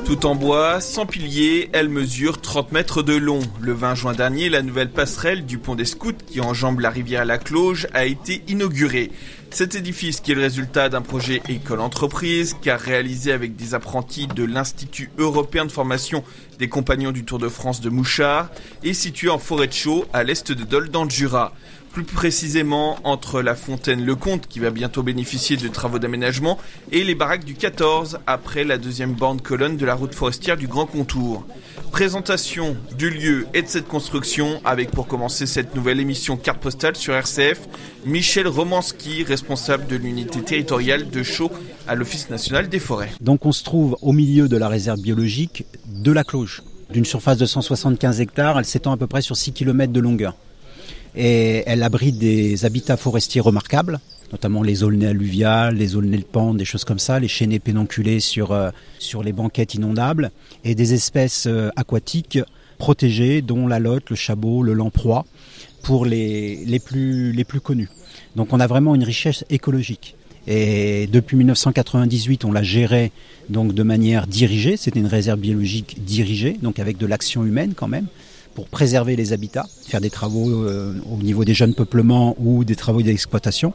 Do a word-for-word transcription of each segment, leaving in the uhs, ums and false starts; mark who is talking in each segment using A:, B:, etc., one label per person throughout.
A: Tout en bois, sans piliers, elle mesure trente mètres de long. Le vingt juin dernier, la nouvelle passerelle du pont des Scouts qui enjambe la rivière La Cloge a été inaugurée. Cet édifice, qui est le résultat d'un projet école-entreprise, qu'a réalisé avec des apprentis de l'Institut européen de formation des compagnons du Tour de France de Mouchard, est situé en forêt de chaux à l'est de Dole dans le Jura. Plus précisément entre la fontaine Lecomte, qui va bientôt bénéficier de travaux d'aménagement, et les baraques du quatorze, après la deuxième bande colonne de la route forestière du Grand Contour. Présentation du lieu et de cette construction, avec pour commencer cette nouvelle émission carte postale sur R C F, Michel Romanski, responsable de l'unité territoriale de Chaux à l'Office national des forêts.
B: Donc on se trouve au milieu de la réserve biologique de la Cloge. D'une surface de cent soixante-quinze hectares, elle s'étend à peu près sur six kilomètres de longueur. Et elle abrite des habitats forestiers remarquables, notamment les aulnaies alluviales, les aulnaies de pente, des choses comme ça, les chênaies pédonculées sur, euh, sur les banquettes inondables, et des espèces euh, aquatiques protégées, dont la lotte, le chabot, le lamproie, pour les, les, plus, les plus connus. Donc on a vraiment une richesse écologique. Et depuis dix-neuf cent quatre-vingt-dix-huit, on l'a gérée donc, de manière dirigée, c'était une réserve biologique dirigée, donc avec de l'action humaine quand même, pour préserver les habitats, faire des travaux euh, au niveau des jeunes peuplements ou des travaux d'exploitation.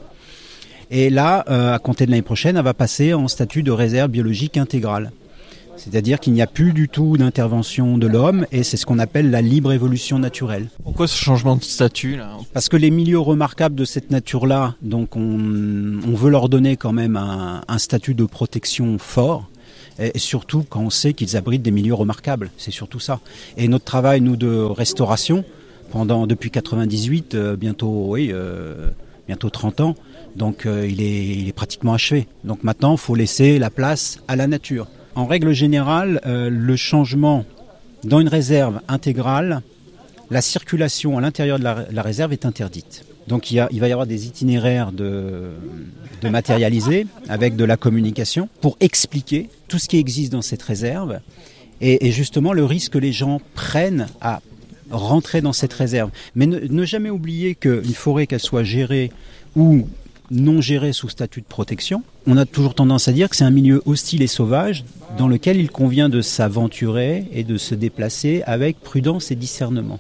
B: Et là, euh, à compter de l'année prochaine, elle va passer en statut de réserve biologique intégrale. C'est-à-dire qu'il n'y a plus du tout d'intervention de l'homme et c'est ce qu'on appelle la libre évolution naturelle.
C: Pourquoi ce changement de statut là ?
B: Parce que les milieux remarquables de cette nature-là, donc on, on veut leur donner quand même un, un statut de protection fort. Et surtout quand on sait qu'ils abritent des milieux remarquables, c'est surtout ça. Et notre travail, nous, de restauration, pendant depuis quatre-vingt-dix-huit, euh, bientôt, oui, euh, bientôt trente ans, donc euh, il est, il est pratiquement achevé. Donc maintenant, il faut laisser la place à la nature. En règle générale, euh, le changement dans une réserve intégrale, la circulation à l'intérieur de la, la réserve est interdite. Donc il, y a, il va y avoir des itinéraires de, de matérialisés avec de la communication pour expliquer tout ce qui existe dans cette réserve et, et justement le risque que les gens prennent à rentrer dans cette réserve. Mais ne, ne jamais oublier qu'une forêt, qu'elle soit gérée ou non gérée sous statut de protection, on a toujours tendance à dire que c'est un milieu hostile et sauvage dans lequel il convient de s'aventurer et de se déplacer avec prudence et discernement.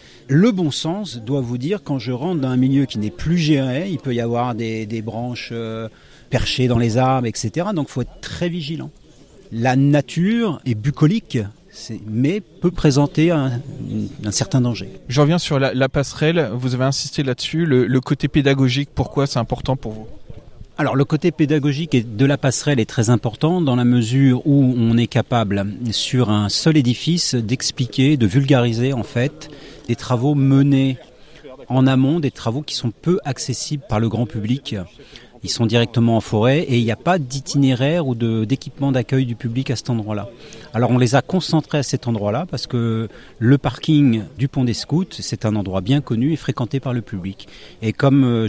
B: Le bon sens doit vous dire, quand je rentre dans un milieu qui n'est plus géré, il peut y avoir des, des branches euh, perchées dans les arbres, et cetera. Donc il faut être très vigilant. La nature est bucolique, c'est, mais peut présenter un, un certain danger.
C: Je reviens sur la, la passerelle, vous avez insisté là-dessus, le, le côté pédagogique, pourquoi c'est important pour vous ?
B: Alors le côté pédagogique de la passerelle est très important dans la mesure où on est capable, sur un seul édifice, d'expliquer, de vulgariser en fait des travaux menés en amont, des travaux qui sont peu accessibles par le grand public. Ils sont directement en forêt et il n'y a pas d'itinéraire ou de, d'équipement d'accueil du public à cet endroit-là. Alors on les a concentrés à cet endroit-là parce que le parking du pont des Scouts, c'est un endroit bien connu et fréquenté par le public. Et comme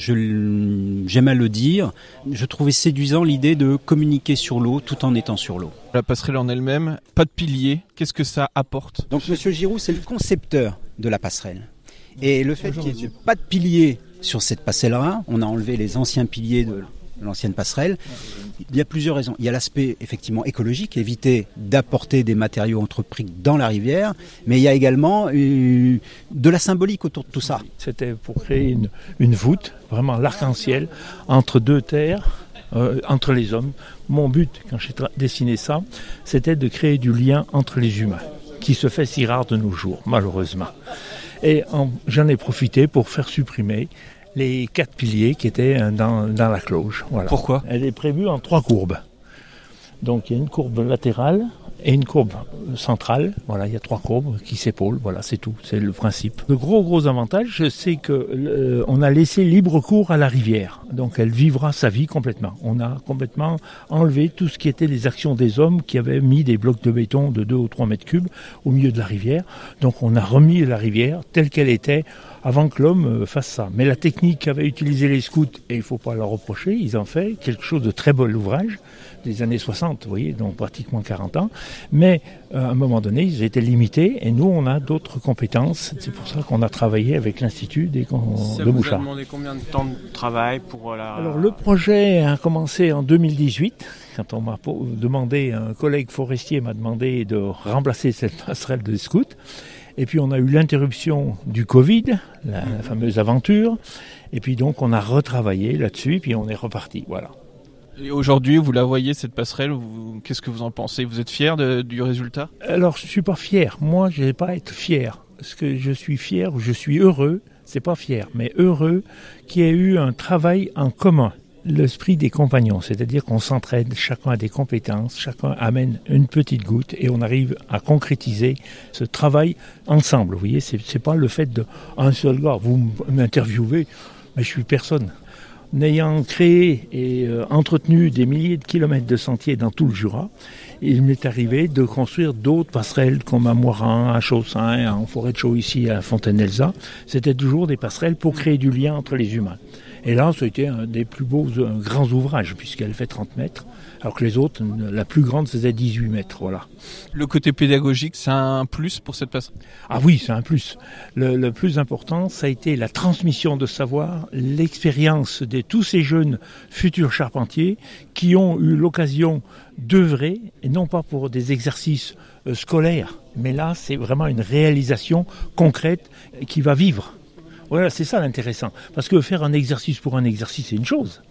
B: je, j'aime à le dire, je trouvais séduisant l'idée de communiquer sur l'eau tout en étant sur l'eau.
C: La passerelle en elle-même, pas de piliers, qu'est-ce que ça apporte ?
B: Donc Monsieur Giroux, c'est le concepteur de la passerelle. Et le fait qu'il n'y ait pas de piliers sur cette passerelle-là, on a enlevé les anciens piliers de l'ancienne passerelle. Il y a plusieurs raisons. Il y a l'aspect effectivement écologique, éviter d'apporter des matériaux entrepris dans la rivière, mais il y a également euh, de la symbolique autour de tout ça.
D: C'était pour créer une, une voûte, vraiment l'arc-en-ciel, entre deux terres, euh, entre les hommes. Mon but, quand j'ai tra- dessiné ça, c'était de créer du lien entre les humains, qui se fait si rare de nos jours, malheureusement. Et en, j'en ai profité pour faire supprimer les quatre piliers qui étaient dans, dans la cloche. Voilà.
C: Pourquoi ?
D: Elle est prévue en trois courbes. Donc il y a une courbe latérale et une courbe centrale. Voilà, il y a trois courbes qui s'épaulent. Voilà, c'est tout, c'est le principe. Le gros gros avantage, c'est que euh, on a laissé libre cours à la rivière. Donc elle vivra sa vie complètement. On a complètement enlevé tout ce qui était les actions des hommes qui avaient mis des blocs de béton de deux ou trois mètres cubes au milieu de la rivière. Donc on a remis la rivière telle qu'elle était avant que l'homme fasse ça. Mais la technique qu'avaient utilisé les scouts, et il ne faut pas leur reprocher, ils ont fait quelque chose de très beau ouvrage, des années soixante, vous voyez, donc pratiquement quarante ans. Mais euh, à un moment donné, ils étaient limités, et nous, on a d'autres compétences. C'est pour ça qu'on a travaillé avec l'Institut des, de Mouchard.
E: Ça vous a demandé combien de temps de travail pour
C: pour la...
D: Alors le projet a commencé en deux mille dix-huit, quand on m'a demandé, un collègue forestier m'a demandé de remplacer cette passerelle de scouts. Et puis on a eu l'interruption du Covid, la, la fameuse aventure. Et puis donc on a retravaillé là-dessus, puis on est reparti, voilà.
C: Et aujourd'hui, vous la voyez, cette passerelle, vous, qu'est-ce que vous en pensez? Vous êtes fier de, du résultat?
D: Alors je suis pas fier, moi je vais pas être fier. Ce que je suis fier, ou je suis heureux, c'est pas fier, mais heureux qu'il y ait eu un travail en commun. L'esprit des compagnons, c'est-à-dire qu'on s'entraide, chacun a des compétences, chacun amène une petite goutte et on arrive à concrétiser ce travail ensemble. Vous voyez, c'est, c'est pas le fait d'un seul gars. Vous m'interviewez, mais je suis personne. N'ayant créé et euh, entretenu des milliers de kilomètres de sentiers dans tout le Jura, il m'est arrivé de construire d'autres passerelles comme à Moiran, à Chaussin, en forêt de Chaux ici, à Fontaine-Elsa. C'était toujours des passerelles pour créer du lien entre les humains. Et là, ça a été un des plus beaux, un, grands ouvrages, puisqu'elle fait trente mètres, alors que les autres, la plus grande faisait dix-huit mètres, voilà.
C: Le côté pédagogique, c'est un plus pour cette passerelle?
D: Ah oui, c'est un plus. Le, le plus important, ça a été la transmission de savoir, l'expérience de tous ces jeunes futurs charpentiers qui ont eu l'occasion d'œuvrer, et non pas pour des exercices euh, scolaires, mais là, c'est vraiment une réalisation concrète qui va vivre. Voilà, c'est ça l'intéressant. Parce que faire un exercice pour un exercice, c'est une chose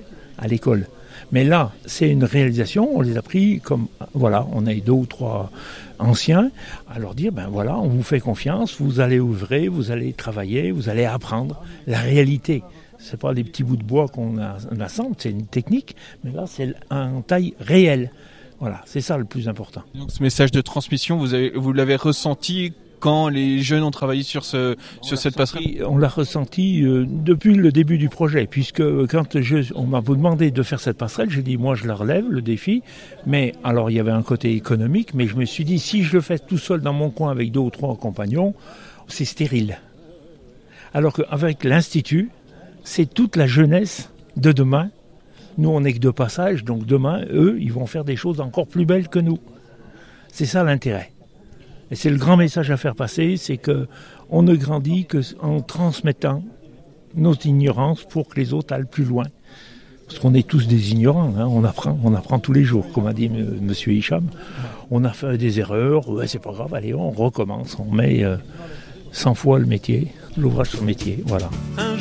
D: à l'école. Mais là, c'est une réalisation, on les a pris comme, voilà, on a deux ou trois anciens, à leur dire, ben voilà, on vous fait confiance, vous allez œuvrer, vous allez travailler, vous allez apprendre la réalité. C'est pas des petits bouts de bois qu'on assemble, c'est une technique, mais là, c'est en taille réelle. Voilà, c'est ça le plus important.
C: Donc ce message de transmission, vous, avez, vous l'avez ressenti quand les jeunes ont travaillé sur, ce, sur cette passerelle?
D: On l'a ressenti euh, depuis le début du projet, puisque quand je, on m'a demandé de faire cette passerelle, j'ai dit moi je la relève, le défi, mais alors il y avait un côté économique, mais je me suis dit si je le fais tout seul dans mon coin avec deux ou trois compagnons, c'est stérile. Alors qu'avec l'Institut, c'est toute la jeunesse de demain. Nous on n'est que de passage, donc demain, eux, ils vont faire des choses encore plus belles que nous. C'est ça l'intérêt. Et c'est le grand message à faire passer, c'est qu'on ne grandit qu'en transmettant nos ignorances pour que les autres aillent plus loin. Parce qu'on est tous des ignorants, hein, on apprend, on apprend tous les jours, comme a dit M. Monsieur Hicham. On a fait des erreurs, ouais, c'est pas grave, allez, on recommence, on met euh, cent fois le métier, l'ouvrage sur le métier, voilà.